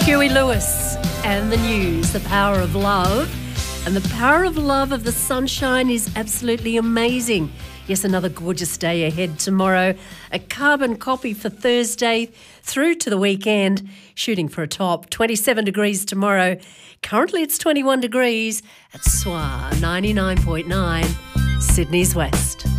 Huey Lewis and the News, The Power of Love. And the power of love of the sunshine is absolutely amazing. Yes, another gorgeous day ahead tomorrow. A carbon copy for Thursday through to the weekend. Shooting for a top 27 degrees tomorrow. Currently it's 21 degrees at SWA 99.9, Sydney's West.